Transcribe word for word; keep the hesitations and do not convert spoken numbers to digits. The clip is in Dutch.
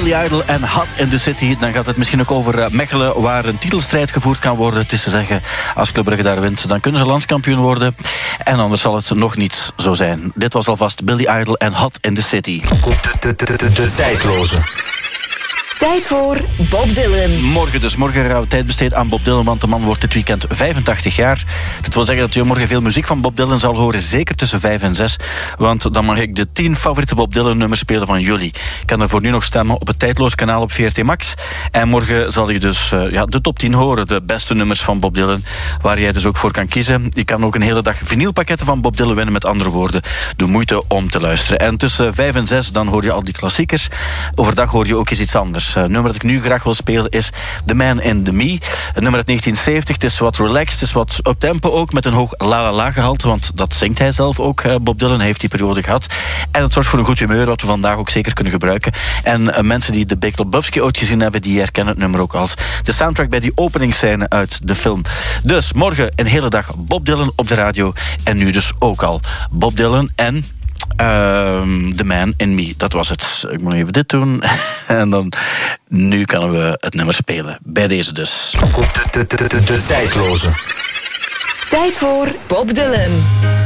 Billy Idol en Hot in the City. Dan gaat het misschien ook over Mechelen, waar een titelstrijd gevoerd kan worden. Het is te zeggen, als Club Brugge daar wint, dan kunnen ze landskampioen worden. En anders zal het nog niet zo zijn. Dit was alvast Billy Idol en Hot in the City. De, de, de, de, de tijdloze. Tijd voor Bob Dylan. Morgen dus. Morgen gaan we tijd besteden aan Bob Dylan, want de man wordt dit weekend vijfentachtig jaar. Dat wil zeggen dat je morgen veel muziek van Bob Dylan zal horen, zeker tussen vijf en zes. Want dan mag ik de tien favoriete Bob Dylan nummers spelen van jullie. Ik kan er voor nu nog stemmen op het Tijdloos kanaal op V R T Max. En morgen zal je dus uh, ja, de top tien horen, de beste nummers van Bob Dylan, waar jij dus ook voor kan kiezen. Je kan ook een hele dag vinylpakketten van Bob Dylan winnen, met andere woorden. De moeite om te luisteren. En tussen vijf en zes dan hoor je al die klassiekers. Overdag hoor je ook eens iets anders. Het uh, nummer dat ik nu graag wil spelen is The Man in the Me. Een nummer uit negentien zeventig. Het is wat relaxed, het is wat up-tempo ook, met een hoog la-la-la gehalte, want dat zingt hij zelf ook, uh, Bob Dylan. Hij heeft die periode gehad. En het zorgt voor een goed humeur, wat we vandaag ook zeker kunnen gebruiken. En uh, mensen die de Big Lebowski ooit gezien hebben, die herkennen het nummer ook als de soundtrack bij die openingsscène uit de film. Dus morgen een hele dag Bob Dylan op de radio. En nu dus ook al Bob Dylan en Uh, The Man in Me, dat was het. Ik moet even dit doen. En dan, nu kunnen we het nummer spelen. Bij deze dus. De, de, de, de, de tijdloze. Tijd voor Bob Dylan.